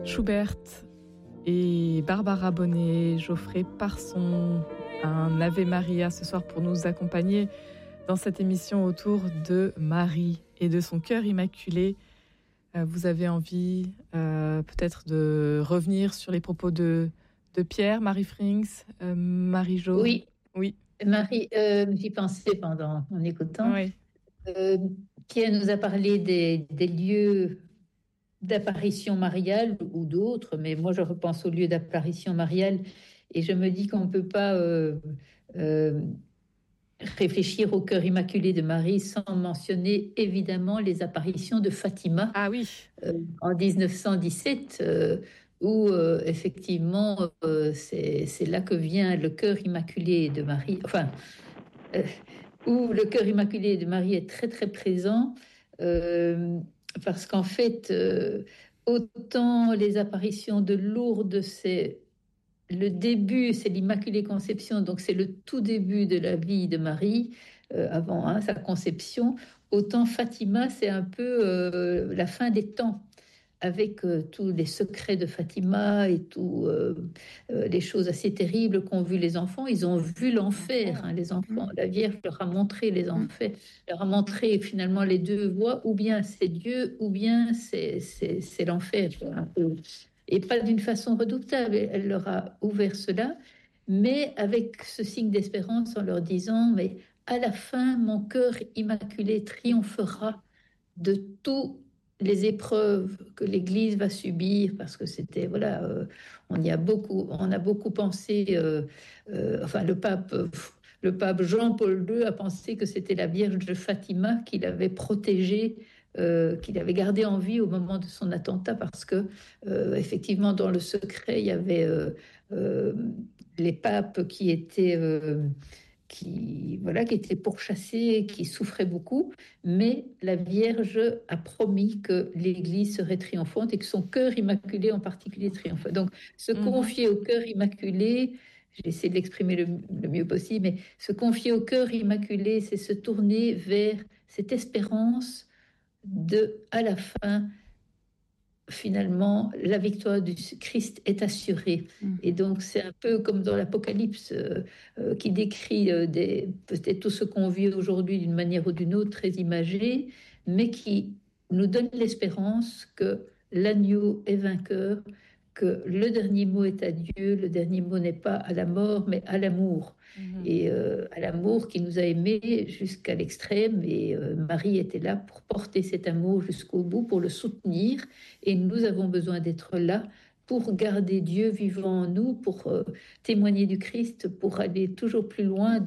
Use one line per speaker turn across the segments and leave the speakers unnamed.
Schubert et Barbara Bonnet, Geoffrey Parson, un Ave Maria ce soir pour nous accompagner dans cette émission autour de Marie et de son cœur immaculé. Vous avez envie peut-être de revenir sur les propos de Pierre, Marie Frings, Marie-Jo?
Oui. Marie, j'y pensais pendant en écoutant.
Oui.
Pierre nous a parlé des lieux d'apparition mariale ou d'autres, mais moi je repense aux lieux d'apparition mariale et je me dis qu'on ne peut pas réfléchir au cœur immaculé de Marie sans mentionner évidemment les apparitions de Fatima en 1917, où effectivement c'est là que vient le cœur immaculé de Marie, où le cœur immaculé de Marie est très très présent, parce qu'en fait, autant les apparitions de Lourdes, c'est le début, c'est l'Immaculée Conception, donc c'est le tout début de la vie de Marie, avant sa conception, autant Fatima, c'est un peu la fin des temps, avec tous les secrets de Fatima et tout, les choses assez terribles qu'ont vu les enfants. Ils ont vu l'enfer, les enfants. La Vierge leur a montré les enfers, leur a montré finalement les deux voies, ou bien c'est Dieu, ou bien c'est l'enfer. Et pas d'une façon redoutable, elle leur a ouvert cela, mais avec ce signe d'espérance en leur disant, mais à la fin, mon cœur immaculé triomphera de tout les épreuves que l'Église va subir, parce que c'était, on a beaucoup pensé, le pape Jean-Paul II a pensé que c'était la Vierge de Fatima qui l'avait protégée, qu'il avait gardée en vie au moment de son attentat, parce que effectivement dans le secret il y avait les papes qui étaient pourchassés, qui souffraient beaucoup, mais la Vierge a promis que l'Église serait triomphante et que son cœur immaculé en particulier triomphait. Donc, se confier au cœur immaculé, j'ai essayé de l'exprimer le mieux possible, mais se confier au cœur immaculé, c'est se tourner vers cette espérance à la fin, finalement, la victoire du Christ est assurée. Et donc, c'est un peu comme dans l'Apocalypse, qui décrit peut-être tout ce qu'on vit aujourd'hui d'une manière ou d'une autre, très imagée, mais qui nous donne l'espérance que l'agneau est vainqueur, que le dernier mot est à Dieu, le dernier mot n'est pas à la mort, mais à l'amour. Et à l'amour qui nous a aimés jusqu'à l'extrême. Et Marie était là pour porter cet amour jusqu'au bout, pour le soutenir. Et nous avons besoin d'être là pour garder Dieu vivant en nous, pour témoigner du Christ, pour aller toujours plus loin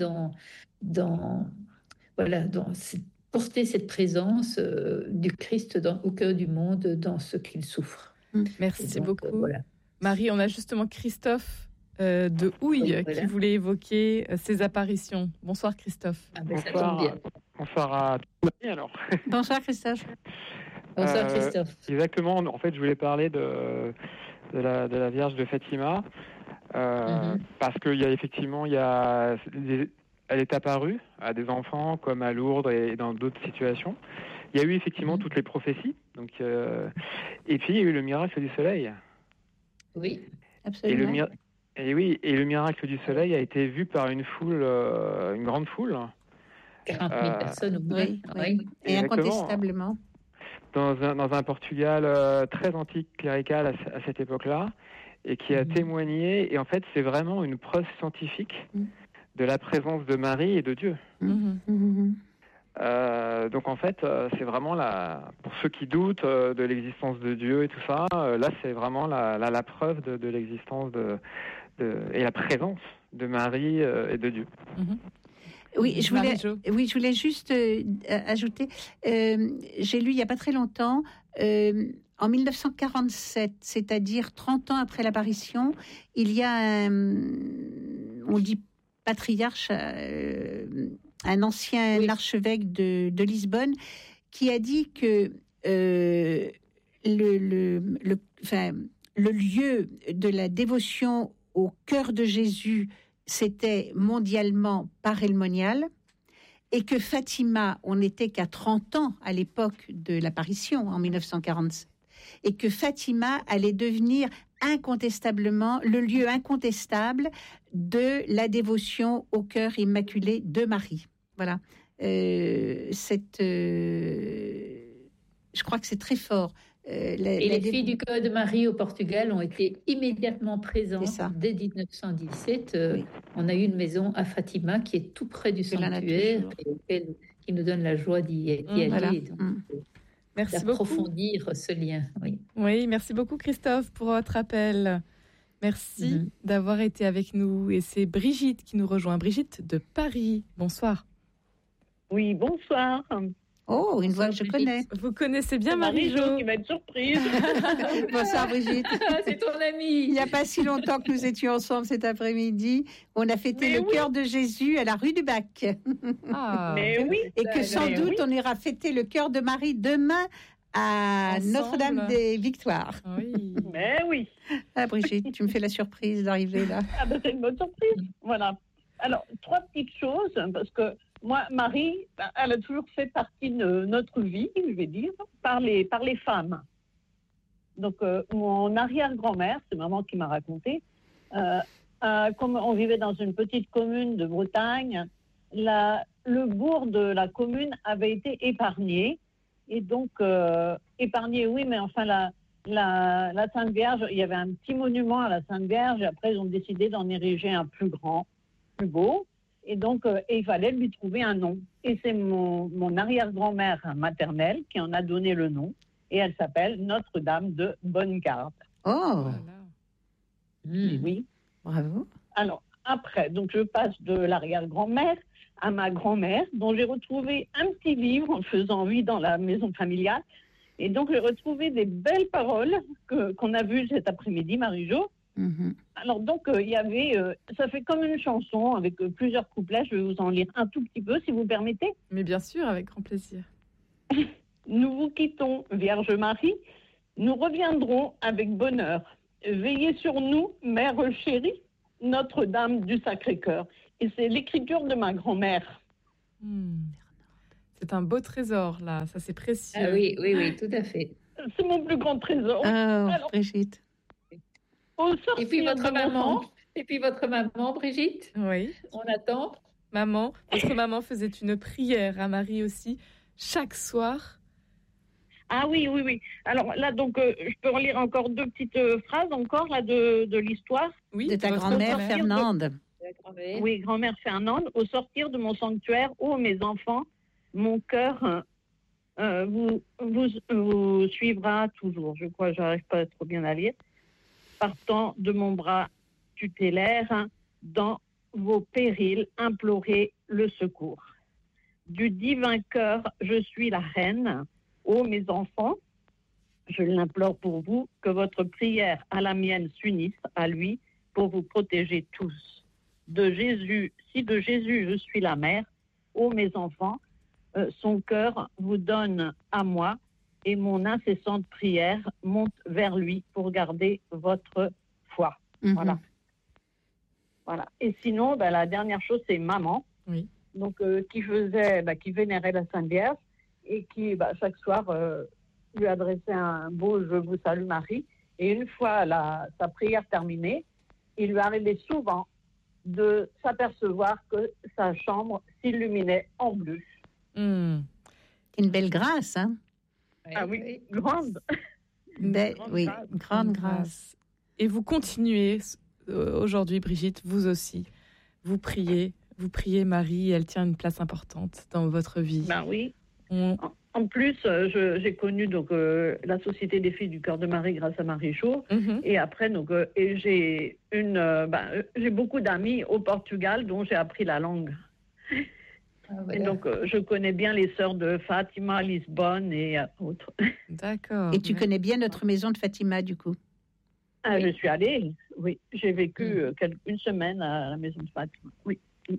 porter cette présence du Christ au cœur du monde, dans ce qu'il souffre.
Merci beaucoup. Marie, on a justement Christophe de Houille qui voulait évoquer ces apparitions. Bonsoir Christophe.
Bonsoir à tous. Alors.
Bonsoir Christophe.
Bonsoir Christophe.
Exactement. En fait, je voulais parler de la Vierge de Fatima, parce qu'il y a effectivement, elle est apparue à des enfants comme à Lourdes et dans d'autres situations. Il y a eu effectivement toutes les prophéties. Donc, et puis il y a eu le miracle du soleil.
Oui, absolument.
Et le miracle du soleil a été vu par une grande foule.
40 000 personnes, oui.
Et incontestablement.
Dans un Portugal très antique, clérical à cette époque-là, et qui a témoigné. Et en fait, c'est vraiment une preuve scientifique de la présence de Marie et de Dieu. Donc en fait, c'est vraiment pour ceux qui doutent de l'existence de Dieu et tout ça, là c'est vraiment la preuve de l'existence et la présence de Marie et de Dieu.
Oui, je voulais juste ajouter, j'ai lu il n'y a pas très longtemps, en 1947, c'est-à-dire 30 ans après l'apparition, il y a on dit patriarche, un ancien archevêque de Lisbonne, qui a dit que le lieu de la dévotion au cœur de Jésus, c'était mondialement parémonial, et que Fatima, on n'était qu'à 30 ans à l'époque de l'apparition, en 1947. et que Fatima allait devenir incontestablement le lieu incontestable de la dévotion au cœur immaculé de Marie. Voilà. Je crois que c'est très fort.
Les filles du cœur de Marie au Portugal ont été immédiatement présentes dès 1917. Oui. On a eu une maison à Fatima qui est tout près du sanctuaire et qui nous donne la joie d'y aller. Voilà.
Merci
d'approfondir ce lien.
Oui, merci beaucoup Christophe pour votre appel. Merci d'avoir été avec nous. Et c'est Brigitte qui nous rejoint. Brigitte de Paris. Bonsoir.
Oui, bonsoir.
Oh, une voix que je connais.
Vous connaissez bien Marie-Jo
qui va être surprise.
Bonsoir Brigitte.
C'est ton amie.
Il n'y a pas si longtemps que nous étions ensemble cet après-midi. On a fêté cœur de Jésus à la rue du Bac.
Mais oui.
Et que sans doute on ira fêter le cœur de Marie demain à Notre-Dame des Victoires.
Oui.
Mais oui.
Ah Brigitte, tu me fais la surprise d'arriver là.
Ah ben c'est une bonne surprise. Voilà. Alors, 3 petites choses, parce que moi, Marie, elle a toujours fait partie de notre vie, je vais dire, par les femmes. Donc, mon arrière-grand-mère, c'est maman qui m'a raconté, comme on vivait dans une petite commune de Bretagne, le bourg de la commune avait été épargné. Et donc, épargné, oui, mais enfin, la Sainte Vierge, il y avait un petit monument à la Sainte Vierge, et après, ils ont décidé d'en ériger un plus grand, plus beau. Et donc, il fallait lui trouver un nom. Et c'est mon arrière-grand-mère maternelle qui en a donné le nom. Et elle s'appelle Notre-Dame de Bonne-Garde.
Oh
Oui.
Bravo.
Alors, après, donc je passe de l'arrière-grand-mère à ma grand-mère, dont j'ai retrouvé un petit livre en faisant vie dans la maison familiale. Et donc, j'ai retrouvé des belles paroles qu'on a vues cet après-midi, Marie-Jo. Alors donc il y avait, ça fait comme une chanson avec plusieurs couplets. Je vais vous en lire un tout petit peu si vous permettez.
Mais bien sûr, avec grand plaisir.
Nous vous quittons, Vierge Marie, nous reviendrons avec bonheur. Veillez sur nous, Mère chérie, Notre-Dame du Sacré-Cœur. Et c'est l'écriture de ma grand-mère.
C'est un beau trésor là, ça c'est précieux.
Ah oui, tout à fait.
C'est mon plus grand trésor.
Alors, Brigitte.
Et puis votre maman, Brigitte.
Oui.
On attend.
Votre maman faisait une prière à Marie aussi chaque soir.
Ah oui. Alors là, donc, je peux relire encore 2 petites phrases encore là de l'histoire.
Oui. De ta grand-mère Fernande.
Oui, grand-mère Fernande. Au sortir de mon sanctuaire, ô mes enfants, mon cœur vous suivra toujours. Je crois que j'arrive pas trop bien à lire. Partant de mon bras tutélaire, dans vos périls, implorez le secours. Du divin cœur, je suis la reine. Ô mes enfants, je l'implore pour vous, que votre prière à la mienne s'unisse à lui pour vous protéger tous. Si de Jésus je suis la mère, ô mes enfants, son cœur vous donne à moi, et mon incessante prière monte vers lui pour garder votre foi. Voilà. Et sinon, la dernière chose, c'est maman.
Oui.
Donc, qui vénérait la Sainte Vierge et qui, chaque soir, lui adressait un beau « Je vous salue Marie ». Et une fois sa prière terminée, il lui arrivait souvent de s'apercevoir que sa chambre s'illuminait en bleu.
Une belle grâce, hein?
Ah oui, grande.
Grande grâce.
Et vous continuez aujourd'hui, Brigitte, vous aussi. Vous priez Marie, elle tient une place importante dans votre vie.
Oui. En plus, j'ai connu donc la Société des filles du cœur de Marie grâce à Marie-Jo. Et après, donc, j'ai beaucoup d'amis au Portugal dont j'ai appris la langue. Et donc, je connais bien les sœurs de Fatima, Lisbonne et autres.
D'accord.
Et tu connais bien notre maison de Fatima, du coup?
Je suis allée, oui. J'ai vécu une semaine à la maison de Fatima, oui.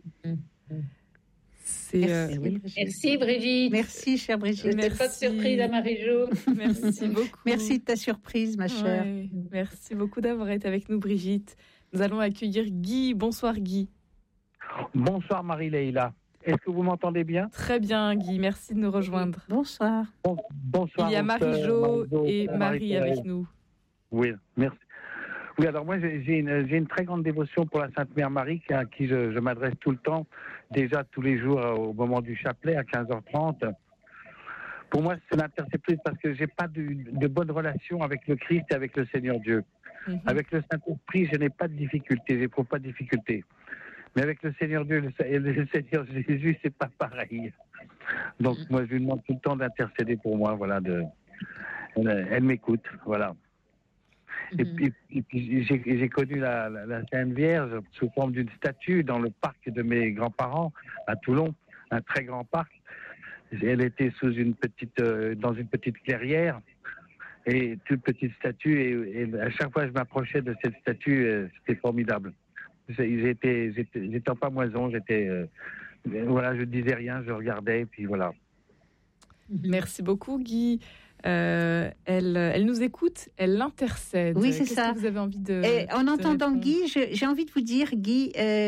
Merci Brigitte.
Merci chère Brigitte.
C'était pas de surprise à Marie-Jo.
Merci beaucoup.
Merci de ta surprise ma chère.
Merci beaucoup d'avoir été avec nous Brigitte. Nous allons accueillir Guy. Bonsoir Guy.
Bonsoir Marie-Leila. Est-ce que vous m'entendez bien?
Très bien, Guy. Merci de nous rejoindre.
Bonsoir.
Bonsoir.
Il y a Marie-Jo et Marie avec nous.
Oui, merci. Oui, alors moi, j'ai une très grande dévotion pour la Sainte Mère Marie, à qui je m'adresse tout le temps, déjà tous les jours au moment du chapelet, à 15h30. Pour moi, c'est l'interceptrice parce que j'ai pas de bonne relation avec le Christ et avec le Seigneur Dieu. Avec le Saint-Esprit, je n'ai pas de difficulté, j'éprouve pas de difficulté. Mais avec le Seigneur Dieu et le Seigneur Jésus, c'est pas pareil. Donc moi, je lui demande tout le temps d'intercéder pour moi, voilà. Elle m'écoute, voilà. Et puis j'ai connu la Sainte Vierge sous forme d'une statue dans le parc de mes grands-parents à Toulon, un très grand parc. Elle était dans une petite clairière et toute petite statue et à chaque fois que je m'approchais de cette statue, c'était formidable. J'étais en pamoison, voilà, je disais rien, je regardais et puis voilà.
Merci beaucoup, Guy. Elle nous écoute, elle l'intercède.
Oui, c'est ça.
Que vous avez envie de.
En entendant Guy, j'ai envie de vous dire, Guy,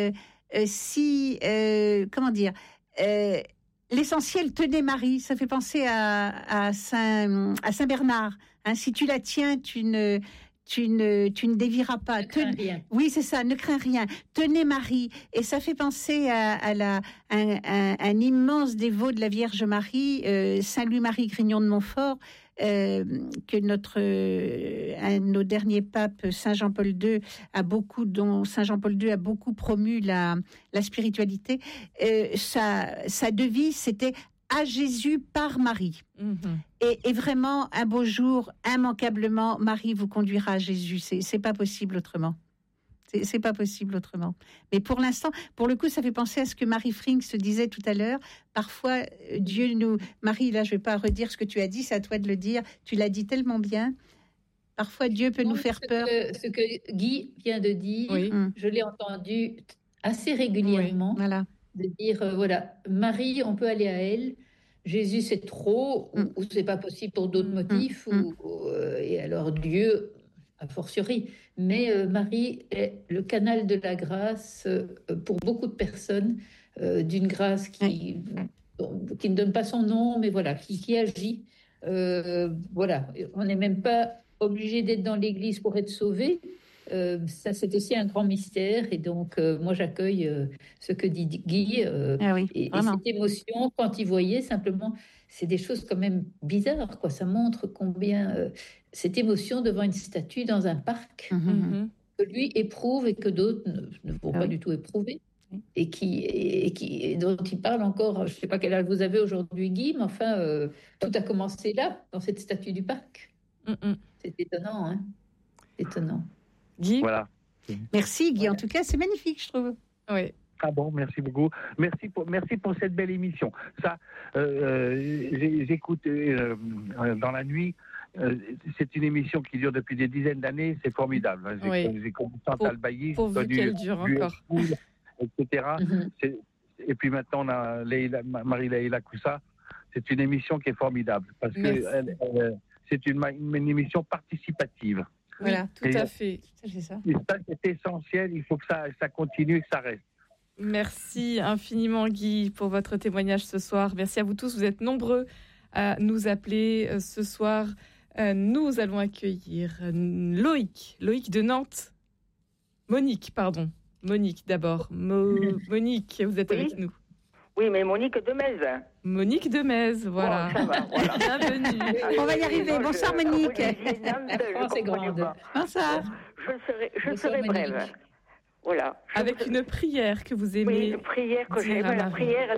comment dire, l'essentiel, tenez Marie, ça fait penser à Saint Bernard. Hein, si tu la tiens, tu ne dévieras pas. Oui, c'est ça, ne crains rien. Tenez Marie. Et ça fait penser à un immense dévot de la Vierge Marie, Saint Louis-Marie Grignon de Montfort, que un de nos derniers papes, Saint Jean-Paul II, dont Saint Jean-Paul II a beaucoup promu la spiritualité. Sa devise, c'était à Jésus par Marie. Et vraiment, un beau jour, immanquablement, Marie vous conduira à Jésus. C'est pas possible autrement. C'est pas possible autrement. Mais pour l'instant, pour le coup, ça fait penser à ce que Marie Frink se disait tout à l'heure. Parfois, Dieu nous... Marie, là, je vais pas redire ce que tu as dit, c'est à toi de le dire. Tu l'as dit tellement bien. Parfois, Dieu peut nous faire peur.
Ce que Guy vient de dire, je l'ai entendu assez régulièrement.
Oui, voilà.
De dire, voilà, Marie, on peut aller à elle. Jésus, c'est trop, ou c'est pas possible pour d'autres motifs, et alors Dieu, a fortiori. Mais Marie est le canal de la grâce pour beaucoup de personnes, d'une grâce qui ne donne pas son nom, mais voilà, qui agit. Voilà, on n'est même pas obligé d'être dans l'Église pour être sauvé. Ça, c'est aussi un grand mystère. Et donc, moi, j'accueille ce que dit Guy. Et cette émotion, quand il voyait, simplement, c'est des choses quand même bizarres, quoi. Ça montre combien cette émotion devant une statue dans un parc, que lui éprouve et que d'autres ne vont pas du tout éprouver. Et dont il parle encore. Je ne sais pas quel âge vous avez aujourd'hui, Guy, mais enfin, tout a commencé là, dans cette statue du parc. C'est étonnant, hein. Étonnant.
Guy.
Voilà.
Merci Guy, en tout cas c'est magnifique, je trouve.
Oui.
Ah bon, merci beaucoup. Merci pour cette belle émission. Ça, j'écoute dans la nuit. C'est une émission qui dure depuis des dizaines d'années. C'est formidable. J'ai connu Chantal Bailly,
pourvu qu'elle dure encore,
etc. Et puis maintenant on a Marie-Leila Coussa. C'est une émission qui est formidable parce que c'est une émission participative.
Voilà, tout à fait.
C'est ça. Et ça, c'est essentiel. Il faut que ça continue et que ça reste.
Merci infiniment, Guy, pour votre témoignage ce soir. Merci à vous tous. Vous êtes nombreux à nous appeler ce soir. Nous allons accueillir Loïc de Nantes. Monique d'abord. Monique, vous êtes avec nous.
Oui, mais Monique de Metz.
Monique de Metz, voilà.
Bon, ça va, voilà.
Bienvenue.
On va y arriver. Bonsoir, Monique.
C'est grande.
Bonsoir.
Je serai brève. Voilà.
Avec une prière que vous aimez.
Oui, une prière que j'aime, la prière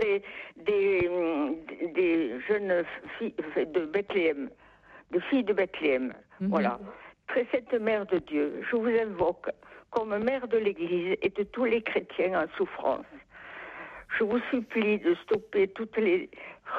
des jeunes filles de Bethléem, des filles de Bethléem. Voilà. Très sainte Mère de Dieu, je vous invoque comme mère de l'Église et de tous les chrétiens en souffrance. Je vous supplie de stopper toutes les...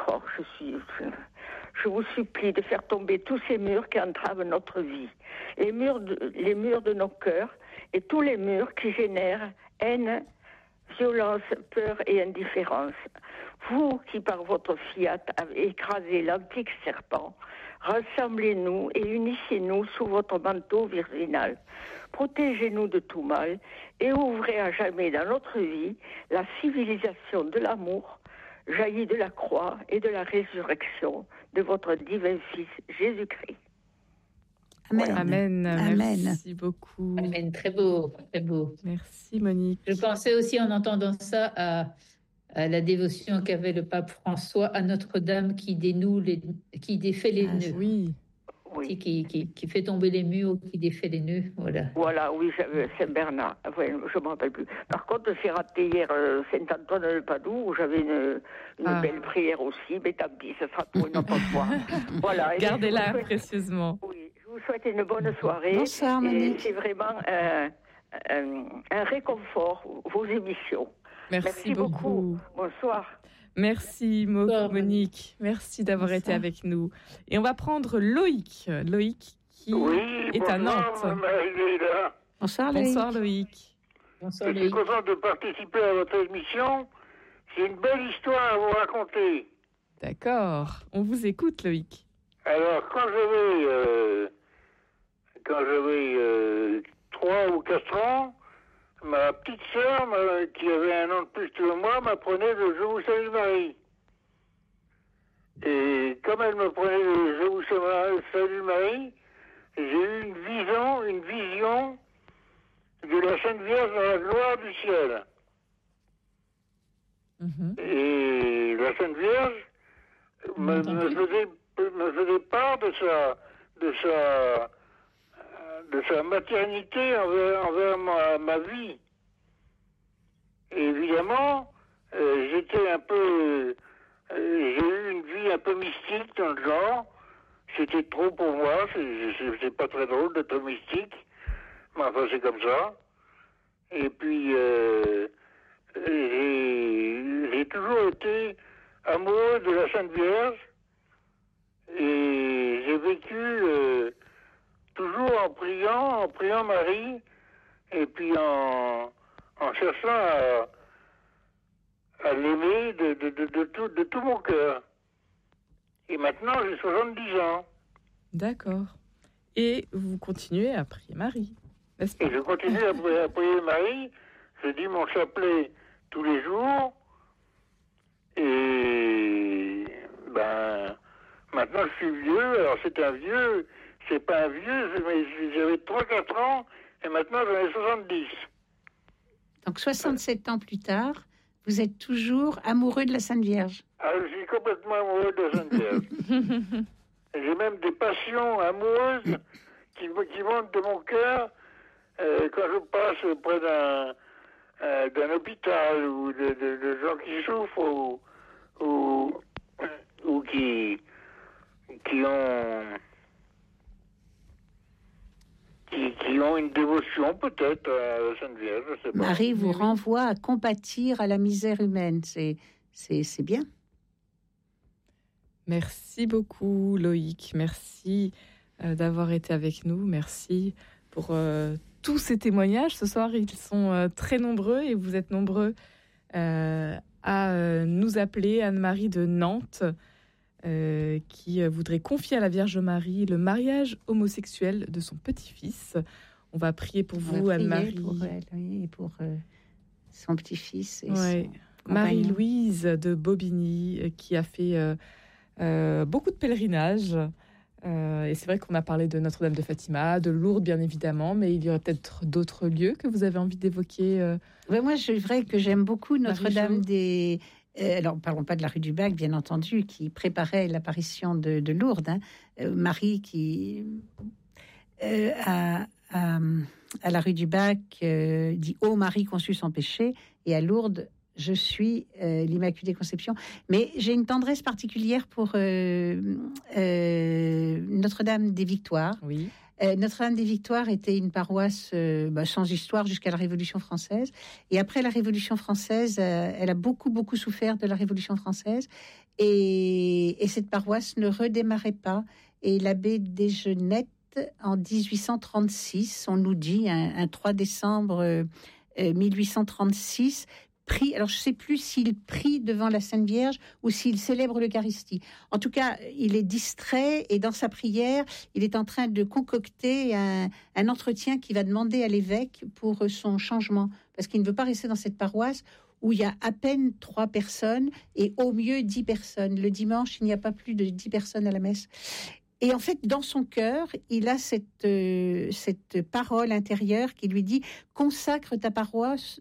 Je vous supplie de faire tomber tous ces murs qui entravent notre vie. Les murs de nos cœurs et tous les murs qui génèrent haine, violence, peur et indifférence. Vous qui, par votre fiat, avez écrasé l'antique serpent, rassemblez-nous et unissez-nous sous votre manteau virginal. Protégez-nous de tout mal et ouvrez à jamais dans notre vie la civilisation de l'amour, jaillit de la croix et de la résurrection de votre divin Fils Jésus-Christ.
Amen.
Amen.
Amen.
Merci beaucoup.
Amen. Très beau, très beau.
Merci Monique.
Je pensais aussi en entendant ça à la dévotion qu'avait le pape François à Notre-Dame qui défait les nœuds.
Oui.
Oui.
Qui fait tomber les murs, qui défait les nœuds.
Voilà, oui, Saint-Bernard. Enfin, je ne me rappelle plus. Par contre, j'ai raté hier Saint-Antoine-de-Padoue, où j'avais une belle prière aussi, mais tant pis, ce sera pour une autre fois. Voilà.
Gardez-la précieusement.
Oui, je vous souhaite une bonne soirée.
Bonsoir, Monique.
C'est vraiment un réconfort, vos émissions.
Merci beaucoup.
Bonsoir.
Merci Monique, merci d'avoir été avec nous. Et on va prendre Loïc qui est à Nantes.
Bonsoir Loïc.
Bonsoir Loïc.
Je suis content de participer à votre émission. J'ai une belle histoire à vous raconter.
D'accord, on vous écoute Loïc.
Alors quand j'avais 3 ou 4 ans, ma petite sœur, qui avait 1 an de plus que moi, m'apprenait le Je vous salue Marie. Et comme elle me prenait le Je vous salue Marie, j'ai eu une vision de la Sainte Vierge dans la gloire du ciel. Et la Sainte Vierge me faisait part de sa maternité envers ma vie. Et évidemment, j'ai eu une vie un peu mystique dans le genre. C'était trop pour moi, c'est pas très drôle d'être mystique, mais enfin c'est comme ça. Et puis, j'ai toujours été amoureux de la Sainte Vierge, et j'ai vécu toujours en priant Marie, et puis en cherchant à l'aimer de tout mon cœur. Et maintenant, j'ai 70 ans.
D'accord. Et vous continuez à prier Marie, n'est-ce pas?
Et je continue à prier Marie. Je dis mon chapelet tous les jours. Et maintenant, je suis vieux. Alors, c'est un vieux. C'est pas un vieux, mais j'avais 3-4 ans. Et maintenant, j'en ai 70.
Donc, 67 ans plus tard, vous êtes toujours amoureux de la Sainte Vierge.
Ah, je suis complètement amoureux de la Sainte Vierge. J'ai même des passions amoureuses qui montent de mon cœur quand je passe près d'un hôpital ou de gens qui souffrent ou qui ont une dévotion peut-être à la Sainte Vierge, je sais pas.
Marie vous renvoie à compatir à la misère humaine. C'est bien.
Merci beaucoup Loïc, merci d'avoir été avec nous, merci pour tous ces témoignages. Ce soir, ils sont très nombreux et vous êtes nombreux à nous appeler. Anne-Marie de Nantes qui voudrait confier à la Vierge Marie le mariage homosexuel de son petit-fils. On va prier pour vous, Anne-Marie.
Pour elle, oui, et pour son petit-fils. Et
Marie-Louise de Bobigny qui a fait beaucoup de pèlerinages. Et c'est vrai qu'on a parlé de Notre-Dame de Fatima, de Lourdes bien évidemment, mais il y aurait peut-être d'autres lieux que vous avez envie d'évoquer.
Moi, c'est vrai que j'aime beaucoup Notre-Dame des... alors, parlons pas de la rue du Bac, bien entendu, qui préparait l'apparition de Lourdes. Marie qui, à la rue du Bac, dit « Ô Marie conçue sans péché », et à Lourdes, je suis l'Immaculée Conception. Mais j'ai une tendresse particulière pour Notre-Dame des Victoires.
Oui.
Notre-Dame des Victoires était une paroisse sans histoire jusqu'à la Révolution française. Et après la Révolution française, elle a beaucoup souffert de la Révolution française. Et cette paroisse ne redémarrait pas. Et l'abbé Desgenette, en 1836, on nous dit, un 3 décembre 1836, prie, alors je ne sais plus s'il prie devant la Sainte Vierge ou s'il célèbre l'Eucharistie. En tout cas, il est distrait et dans sa prière, il est en train de concocter un entretien qu'il va demander à l'évêque pour son changement, parce qu'il ne veut pas rester dans cette paroisse où il y a à peine 3 personnes et au mieux 10 personnes. Le dimanche, il n'y a pas plus de 10 personnes à la messe. Et en fait, dans son cœur, il a cette parole intérieure qui lui dit « Consacre ta paroisse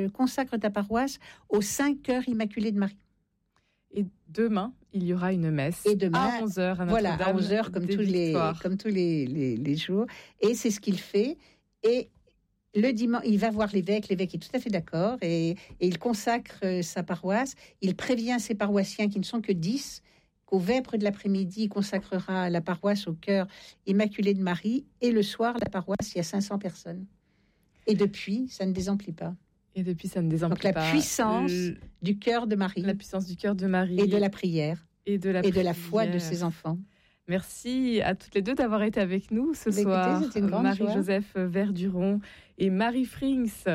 aux 5 cœurs immaculés de Marie ».
Et demain, il y aura une messe à 11h à Notre-Dame.
Voilà, à 11h, comme tous les jours. Et c'est ce qu'il fait. Et le dimanche, il va voir l'évêque. L'évêque est tout à fait d'accord. Et il consacre sa paroisse. Il prévient ses paroissiens, qui ne sont que 10, qu'au vêpres de l'après-midi, il consacrera la paroisse au cœur immaculé de Marie. Et le soir, la paroisse, il y a 500 personnes. Et depuis, ça ne désemplit pas. Donc la puissance du cœur de Marie.
La puissance du cœur de Marie.
Et de la prière. Et de la foi de ses enfants.
Merci à toutes les deux d'avoir été avec nous ce soir. Marie-Joseph Verduron et Marie Frings.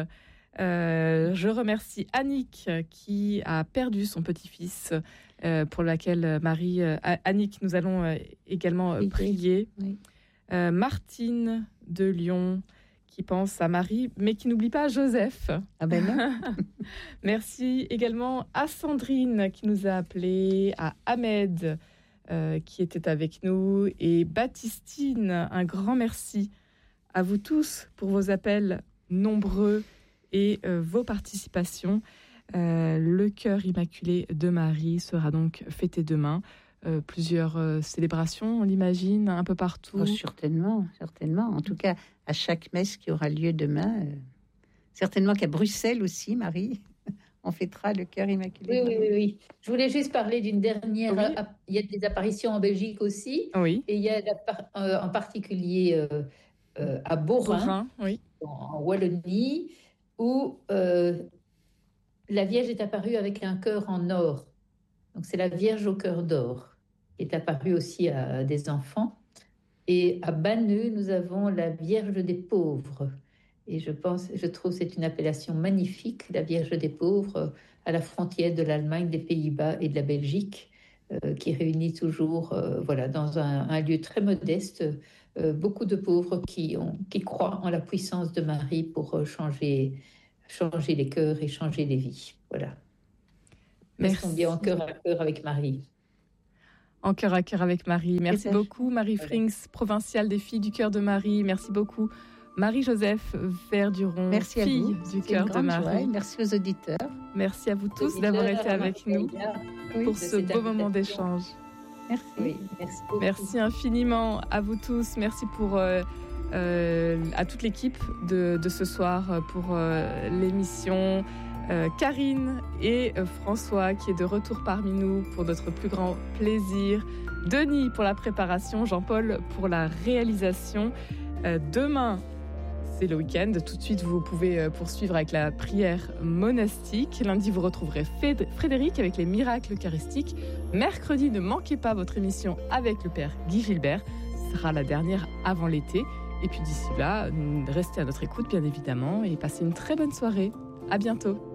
Je remercie Annick qui a perdu son petit-fils, pour laquelle Annick, nous allons également prier. Oui. Martine de Lyon qui pense à Marie, mais qui n'oublie pas Joseph.
Ah ben non.
Merci également à Sandrine qui nous a appelé, à Ahmed qui était avec nous, et Baptistine. Un grand merci à vous tous pour vos appels nombreux et vos participations. Le cœur immaculé de Marie sera donc fêté demain. Plusieurs célébrations, on l'imagine, un peu partout.
Oh, certainement. En tout cas, à chaque messe qui aura lieu demain. Certainement qu'à Bruxelles aussi, Marie, on fêtera le cœur immaculé.
Oui. Je voulais juste parler d'une dernière. Oui. Il y a des apparitions en Belgique aussi.
Oui.
Et il y a en particulier à Beaurain,
oui.
en Wallonie, où la Vierge est apparue avec un cœur en or. Donc c'est la Vierge au cœur d'or qui est apparue aussi à des enfants. Et à Banneux, nous avons la Vierge des pauvres. Et je trouve que c'est une appellation magnifique, la Vierge des pauvres, à la frontière de l'Allemagne, des Pays-Bas et de la Belgique, qui réunit toujours, dans un lieu très modeste, beaucoup de pauvres qui croient en la puissance de Marie pour changer les cœurs et changer les vies. Voilà. Merci. On dit en cœur à cœur avec Marie.
En cœur à cœur avec Marie. Merci beaucoup, Marie Frings, provinciale des Filles du Cœur de Marie. Merci beaucoup, Marie-Joseph Verduron,
merci
fille du Cœur de Marie.
Merci aux auditeurs.
Merci à vous tous d'avoir été avec nous pour ce beau moment d'échange.
Merci.
Oui, merci beaucoup.
Merci infiniment à vous tous. Merci à toute l'équipe de ce soir pour l'émission. Karine et François qui est de retour parmi nous pour notre plus grand plaisir. Denis pour la préparation, Jean-Paul pour la réalisation. Demain, c'est le week-end. Tout de suite, vous pouvez poursuivre avec la prière monastique. Lundi, vous retrouverez Frédéric avec les miracles eucharistiques. Mercredi, ne manquez pas votre émission avec le Père Guy Gilbert. Ce sera la dernière avant l'été. Et puis d'ici là, restez à notre écoute, bien évidemment, et passez une très bonne soirée. À bientôt.